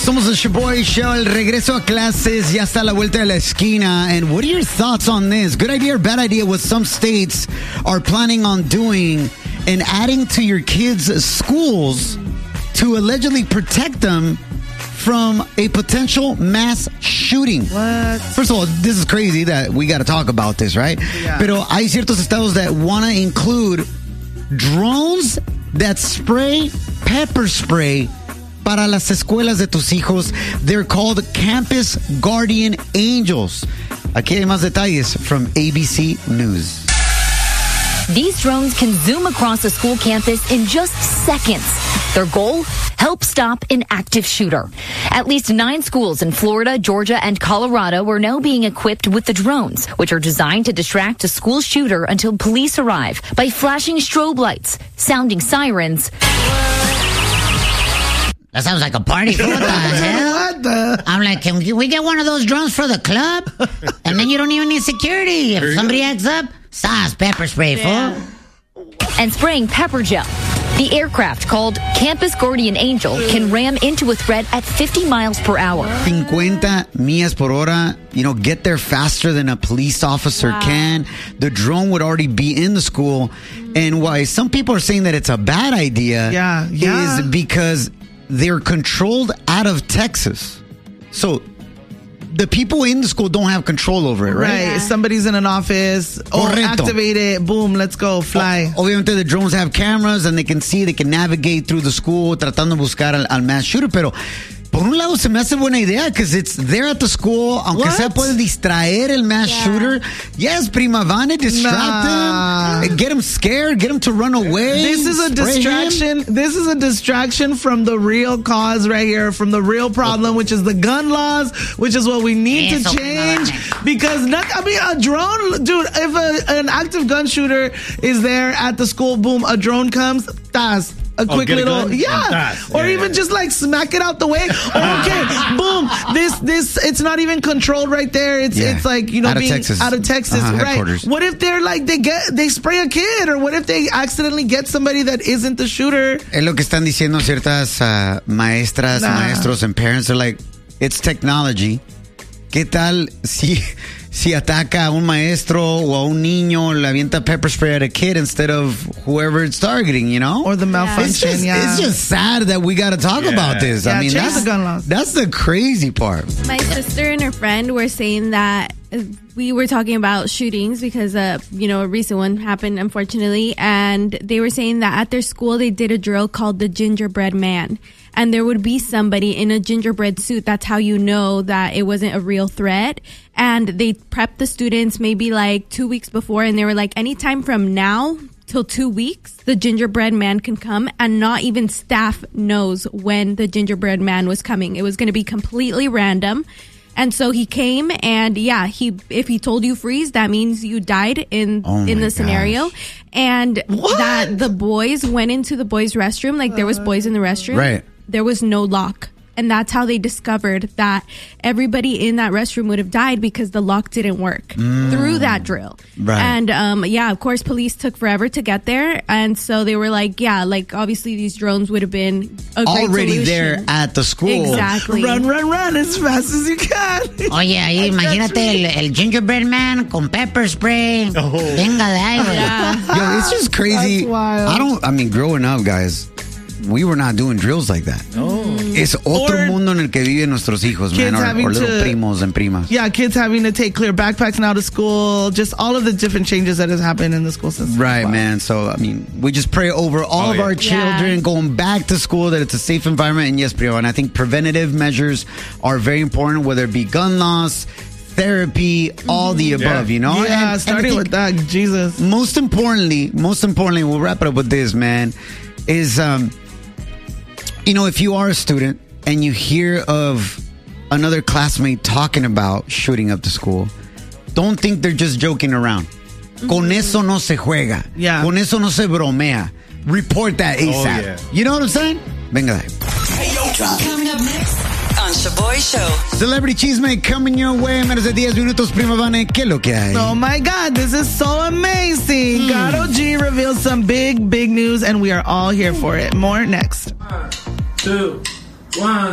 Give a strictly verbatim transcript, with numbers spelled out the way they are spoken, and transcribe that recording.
Somos el Shoboy Show. El regreso a clases ya está a la vuelta de la esquina. And what are your thoughts on this? Good idea or bad idea what some states are planning on doing and adding to your kids' schools to allegedly protect them from a potential mass shooting. What? First of all, this is crazy that we got to talk about this, right? Yeah. Pero hay ciertos estados that want to include drones that spray pepper spray para las escuelas de tus hijos. They're called Campus Guardian Angels. Aquí hay más detalles from A B C News. These drones can zoom across a school campus in just seconds. Their goal? Help stop an active shooter. At least nine schools in Florida, Georgia, and Colorado are now being equipped with the drones, which are designed to distract a school shooter until police arrive by flashing strobe lights, sounding sirens. That sounds like a party. What the hell? What the? I'm like, can we get one of those drones for the club? And then you don't even need security. If somebody acts up, sauce, pepper spray, Yeah. fool. And spraying pepper gel. The aircraft, called Campus Guardian Angel, can ram into a threat at fifty miles per hour. fifty millas por hora, you know, get there faster than a police officer wow. can. The drone would already be in the school. And why some people are saying that it's a bad idea yeah, yeah. is because they're controlled out of Texas. So the people in the school don't have control over it, right? Right. Yeah. Somebody's in an office. Oh, activate it. Boom, let's go. Fly. O, obviamente, the drones have cameras and they can see, they can navigate through the school tratando de buscar al, al mass shooter, pero por un lado se me hace buena idea because it's there at the school, aunque What? sea puede distraer el mass yeah. shooter. Yes, prima, van a distract nah. him, get him scared, get him to run away. This is a distraction. Him. This is a distraction from the real cause right here, from the real problem, which is the gun laws, which is what we need Eso to change. Because not, I mean, a drone, dude. If a, an active gun shooter is there at the school, boom, a drone comes, tas. A quick oh, little, a yeah. Or yeah, even yeah. just like smack it out the way. Or, okay, boom. This, this, it's not even controlled right there. It's, yeah. it's like, you know, out being of Texas. out of Texas, uh-huh, right? What if they're like, they get, they spray a kid? Or what if they accidentally get somebody that isn't the shooter? Es lo que están diciendo ciertas uh, maestras, nah. maestros, and parents. They're like, it's technology. ¿Qué tal si, si ataca a un maestro o a un niño, le avienta pepper spray at a kid instead of whoever it's targeting, you know? Or the malfunction, it's just, yeah. It's just sad that we got to talk yeah. about this. Yeah, I mean, that's the gun laws. That's the crazy part. My sister and her friend were saying that we were talking about shootings because, uh, you know, a recent one happened, unfortunately. And they were saying that at their school, they did a drill called the gingerbread man. And there would be somebody in a gingerbread suit. That's how you know that it wasn't a real threat. And they prepped the students maybe like two weeks before. And they were like, anytime from now till two weeks, the gingerbread man can come. And not even staff knows when the gingerbread man was coming. It was going to be completely random. And so he came, and yeah, he if he told you freeze, that means you died in oh in the gosh. scenario. And what? that the boys went into the boys' restroom, like there was boys in the restroom. Right. There was no lock. And that's how they discovered that everybody in that restroom would have died because the lock didn't work mm. through that drill. Right. And um, yeah, of course, police took forever to get there. And so they were like, yeah, like obviously these drones would have been a great already solution. there at the school. Exactly. Run, run, run as fast as you can. Oye, ahí imagínate el, el gingerbread man con pepper spray. Oh. Venga de ahí, güey. Yeah. Yo, it's just crazy. That's wild. I don't, I mean, growing up, guys, we were not doing drills like that. Oh. Es otro Or mundo en el que viven nuestros hijos, man, or, or little to, primos and primas. Yeah, kids having to take clear backpacks now to school. Just all of the different changes that has happened in the school system. Right, wow. man. So, I mean, we just pray over all oh, of yeah. our children Yeah. going back to school that it's a safe environment. And yes, Priyo, and I think preventative measures are very important, whether it be gun laws, therapy, all the above, yeah. you know? Yeah, and, starting and with that, Jesus. Most importantly, most importantly, we'll wrap it up with this, man, is, um, you know, if you are a student and you hear of another classmate talking about shooting up the school, don't think they're just joking around. Mm-hmm. Con eso no se juega. Yeah. Con eso no se bromea. Report that ASAP. Oh, yeah. You know what I'm saying? Venga de. Coming up next on Shoboy Show. Celebrity Chisme coming your way. Menos de diez minutos, Prima Vane. ¿Qué es lo que hay? Oh my God, this is so amazing. Mm. Karol G reveals some big, big news, and we are all here for it. More next. One, two, one.